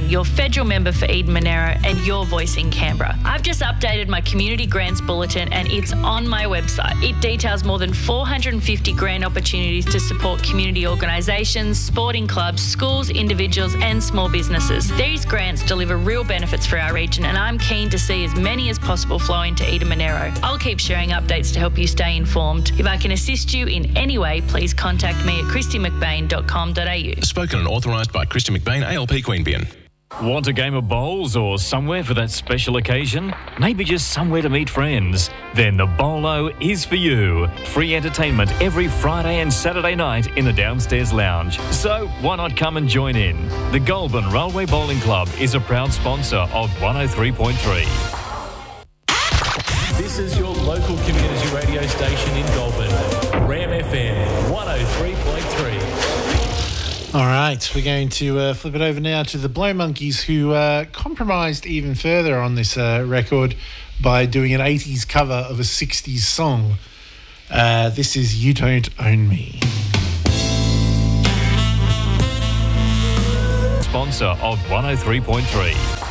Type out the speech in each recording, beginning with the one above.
Bain, your federal member for Eden Monaro and your voice in Canberra. I've just updated my Community Grants Bulletin and it's on my website. It details more than 450 grant opportunities to support community organisations, sporting clubs, schools, individuals and small businesses. These grants deliver real benefits for our region and I'm keen to see as many as possible flow into Eden Monaro. I'll keep sharing updates to help you stay informed. If I can assist you in any way, please contact me at christymcbain.com.au. Spoken and authorised by Christy McBain, ALP Queanbeyan. Want a game of bowls or somewhere for that special occasion? Maybe just somewhere to meet friends? Then the Bolo is for you. Free entertainment every Friday and Saturday night in the downstairs lounge. So why not come and join in? The Goulburn Railway Bowling Club is a proud sponsor of 103.3. This is your local community radio station in Goulburn. Ram FM 103.3. All right, we're going to flip it over now to the Blow Monkeys, who compromised even further on this record by doing an 80s cover of a 60s song. This is You Don't Own Me. Sponsor of 103.3.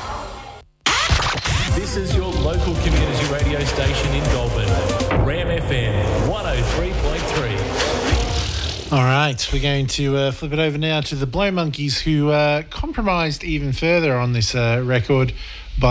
This is your local community radio station in Goulburn. Ram FM 103.3. All right, we're going to flip it over now to the Blow Monkeys, who compromised even further on this record